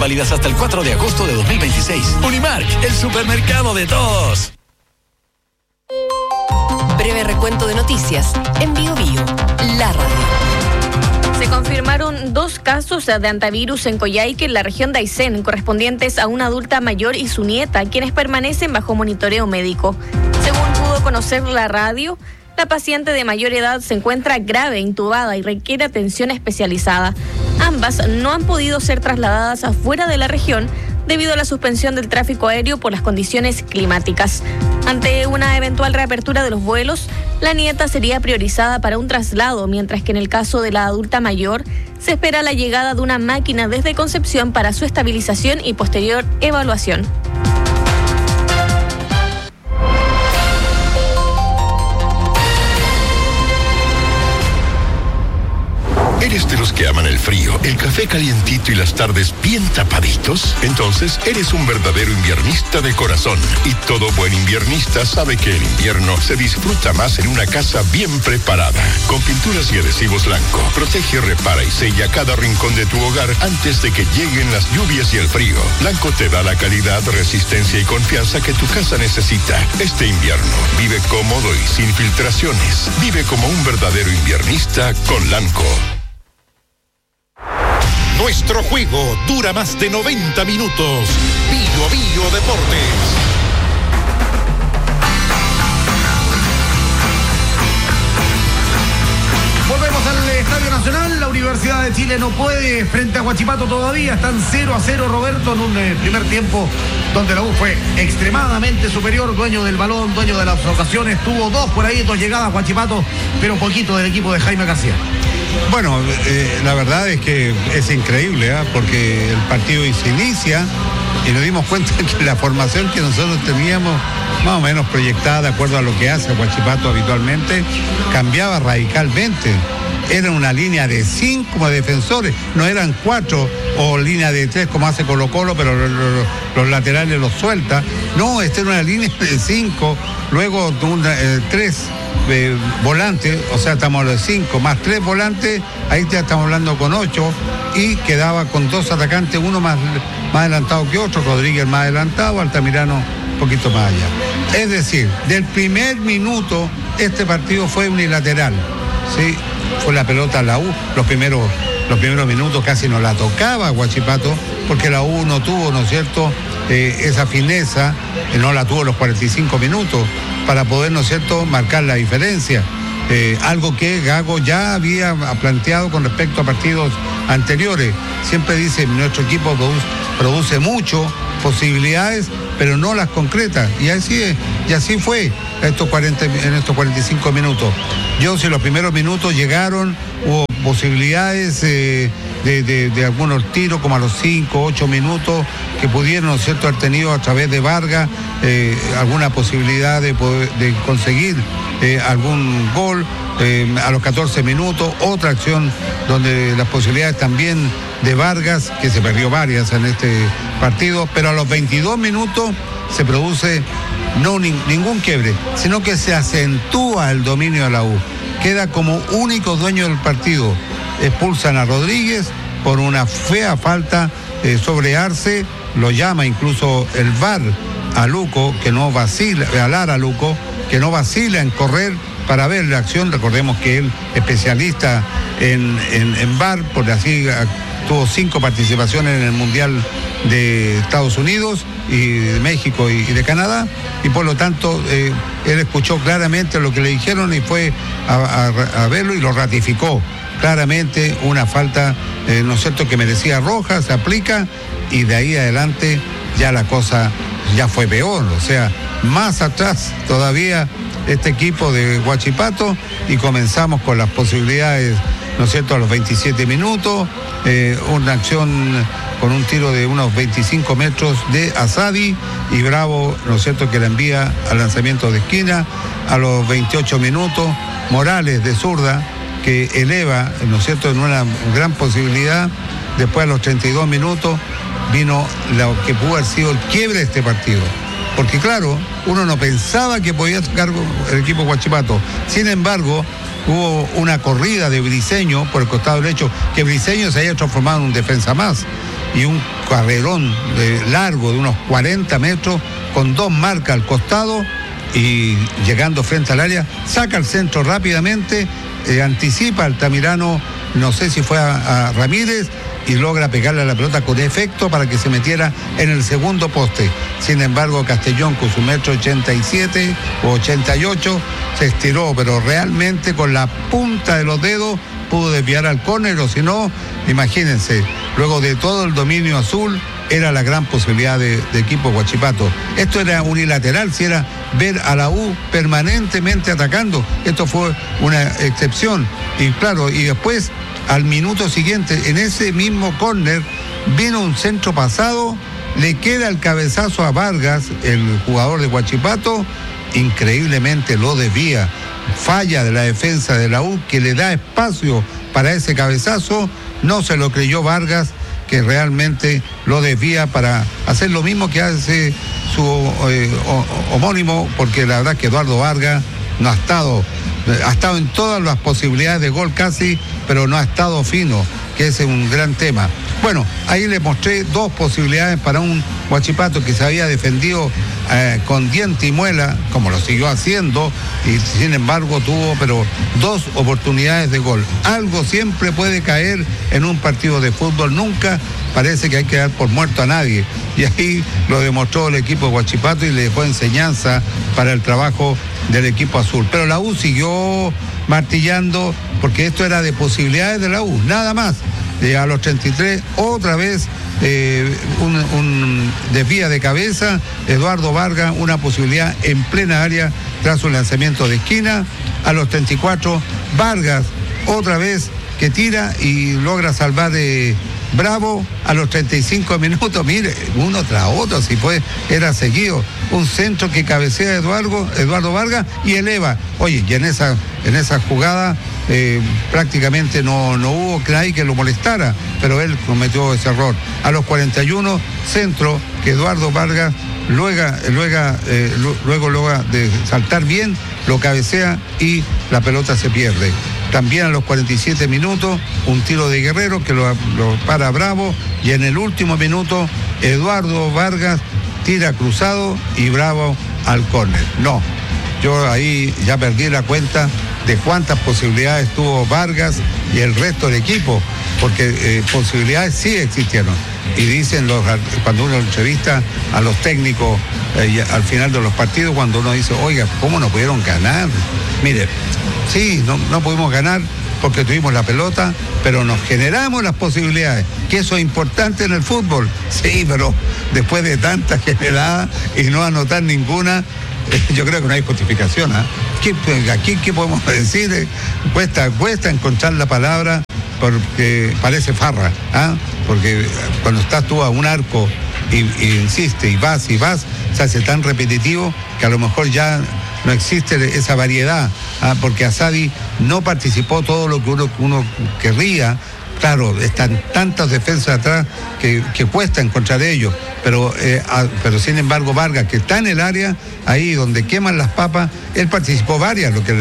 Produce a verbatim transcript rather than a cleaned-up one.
válidas hasta el cuatro de agosto de dos mil veintiséis. Unimark, el supermercado de todos. Breve recuento de noticias en Bio Bio, la radio. Se confirmaron dos casos de antivirus en Coyhaique, en la región de Aysén, correspondientes a una adulta mayor y su nieta, quienes permanecen bajo monitoreo médico. Según pudo conocer la radio, la paciente de mayor edad se encuentra grave, intubada y requiere atención especializada. Ambas no han podido ser trasladadas afuera de la región debido a la suspensión del tráfico aéreo por las condiciones climáticas. Ante una eventual reapertura de los vuelos, la nieta sería priorizada para un traslado, mientras que en el caso de la adulta mayor se espera la llegada de una máquina desde Concepción para su estabilización y posterior evaluación. ¿Eres de los que aman el frío, el café calientito y las tardes bien tapaditos? Entonces, eres un verdadero inviernista de corazón. Y todo buen inviernista sabe que el invierno se disfruta más en una casa bien preparada. Con pinturas y adhesivos Lanco, protege, repara y sella cada rincón de tu hogar antes de que lleguen las lluvias y el frío. Lanco te da la calidad, resistencia y confianza que tu casa necesita. Este invierno, vive cómodo y sin filtraciones. Vive como un verdadero inviernista con Lanco. Nuestro juego dura más de noventa minutos. Bio Bio Deportes. Volvemos al Estadio Nacional. La Universidad de Chile no puede frente a Huachipato todavía. Están cero a cero, Roberto, en un eh, primer tiempo donde la U fue extremadamente superior, dueño del balón, dueño de las ocasiones. Tuvo dos por ahí, dos llegadas Huachipato, pero poquito del equipo de Jaime García. Bueno, eh, la verdad es que es increíble, ¿eh? Porque el partido se inicia y nos dimos cuenta que la formación que nosotros teníamos más o menos proyectada de acuerdo a lo que hace Huachipato habitualmente, cambiaba radicalmente. Era una línea de cinco defensores, no eran cuatro o línea de tres como hace Colo Colo, pero los, los, los laterales los suelta. No, esta era una línea de cinco, luego una, eh, tres eh, volantes, o sea, estamos de cinco más tres volantes, ahí ya estamos hablando con ocho, y quedaba con dos atacantes, uno más, más adelantado que otro, Rodríguez más adelantado, Altamirano un poquito más allá. Es decir, del primer minuto este partido fue unilateral, ¿sí? Fue la pelota a la U, los primeros, los primeros minutos casi no la tocaba Huachipato, porque la U no tuvo, ¿no es cierto?, eh, esa fineza, eh, no la tuvo los cuarenta y cinco minutos, para poder, ¿no es cierto?, marcar la diferencia. Eh, algo que Gago ya había planteado con respecto a partidos anteriores. Siempre dice, nuestro equipo produce, produce mucho, posibilidades, pero no las concretas. Y así es, y así fue estos cuarenta, en estos cuarenta y cinco minutos. Yo, si los primeros minutos llegaron, hubo posibilidades eh, de, de, de algunos tiros, como a los cinco, ocho minutos, que pudieron, ¿no es cierto?, haber tenido a través de Vargas eh, alguna posibilidad de, poder, de conseguir eh, algún gol. Eh, a los catorce minutos, otra acción donde las posibilidades también de Vargas, que se perdió varias en este partido, pero a los veintidós minutos se produce no ni, ningún quiebre, sino que se acentúa el dominio de la U. Queda como único dueño del partido. Expulsan a Rodríguez por una fea falta eh, sobre Arce, lo llama incluso el V A R a Luco, que no vacila, a Lara Luco, que no vacila en correr para ver la acción. Recordemos que él, especialista en, en, en V A R, por así tuvo cinco participaciones en el Mundial de Estados Unidos y de México y, y de Canadá, y por lo tanto eh, él escuchó claramente lo que le dijeron y fue a, a, a verlo y lo ratificó claramente. Una falta, eh, ¿no es cierto?, que merecía roja, se aplica, y de ahí adelante ya la cosa ya fue peor, o sea, más atrás todavía este equipo de Huachipato, y comenzamos con las posibilidades, ¿no es cierto?, a los veintisiete minutos, eh, una acción con un tiro de unos veinticinco metros de Asadi, y Bravo, ¿no es cierto?, que la envía al lanzamiento de esquina. A los veintiocho minutos, Morales de zurda, que eleva, ¿no es cierto?, en una gran posibilidad. Después, a los treinta y dos minutos, vino lo que pudo haber sido el quiebre de este partido. Porque claro, uno no pensaba que podía tocar el equipo Huachipato. Sin embargo, hubo una corrida de Briceño por el costado derecho, que Briceño se haya transformado en un defensa más. y un carrerón de largo de unos cuarenta metros con dos marcas al costado y llegando frente al área, saca el centro rápidamente, eh, anticipa al Tamirano, no sé si fue a, a Ramírez, y logra pegarle a la pelota con efecto para que se metiera en el segundo poste. Sin embargo, Castellón, con su metro ochenta y siete o ochenta y ocho, se estiró, pero realmente con la punta de los dedos pudo desviar al córner, o si no, imagínense, luego de todo el dominio azul, era la gran posibilidad de, de equipo Huachipato. Esto era unilateral, si era ver a la U permanentemente atacando. Esto fue una excepción. Y claro, y después, al minuto siguiente, en ese mismo córner, vino un centro pasado, le queda el cabezazo a Vargas, el jugador de Huachipato, increíblemente lo desvía. Falla de la defensa de la U, que le da espacio para ese cabezazo, no se lo creyó Vargas, que realmente lo desvía para hacer lo mismo que hace su eh, homónimo, porque la verdad que Eduardo Vargas no ha estado, ha estado en todas las posibilidades de gol casi, pero no ha estado fino, que ese es un gran tema. Bueno, ahí le mostré dos posibilidades para un Huachipato que se había defendido eh, con diente y muela, como lo siguió haciendo, y sin embargo tuvo pero dos oportunidades de gol. Algo siempre puede caer en un partido de fútbol, nunca parece que hay que dar por muerto a nadie. Y ahí lo demostró el equipo de Huachipato y le dejó enseñanza para el trabajo del equipo azul. Pero la U siguió martillando, porque esto era de posibilidades de la U, nada más. Eh, a los treinta y tres, otra vez eh, un, un desvía de cabeza, Eduardo Vargas, una posibilidad en plena área tras un lanzamiento de esquina. A los treinta y cuatro, Vargas, otra vez que tira y logra salvar eh, Bravo. A los treinta y cinco minutos, mire, uno tras otro, si fue, era seguido. Un centro que cabecea Eduardo, Eduardo Vargas y eleva. Oye, y en esa, en esa jugada eh, prácticamente no, no hubo nadie que lo molestara, pero él cometió ese error. A los cuarenta y uno, centro que Eduardo Vargas luego, luego, eh, luego, luego de saltar bien, lo cabecea y la pelota se pierde. También a los cuarenta y siete minutos, un tiro de Guerrero que lo, lo para Bravo, y en el último minuto, Eduardo Vargas tira cruzado y Bravo al córner. No, yo ahí ya perdí la cuenta de cuántas posibilidades tuvo Vargas y el resto del equipo, porque eh, posibilidades sí existieron. Y dicen los, cuando uno entrevista a los técnicos eh, al final de los partidos, cuando uno dice, oiga, ¿cómo no pudieron ganar? Mire, sí, no, no pudimos ganar porque tuvimos la pelota, pero nos generamos las posibilidades, que eso es importante en el fútbol. Sí, pero después de tantas generadas y no anotar ninguna, eh, yo creo que no hay justificación. ¿eh? ¿Qué, aquí, ¿qué podemos decir? Eh, cuesta, cuesta encontrar la palabra, porque parece farra, ¿eh? Porque cuando estás tú a un arco y, y insiste y vas y vas, se hace tan repetitivo que a lo mejor ya no existe esa variedad, ¿ah? Porque Asadi no participó todo lo que uno, uno querría. Claro, están tantas defensas atrás que, que cuesta encontrar ellos, pero, eh, a, pero sin embargo Vargas, que está en el área, ahí donde queman las papas, él participó varias, lo que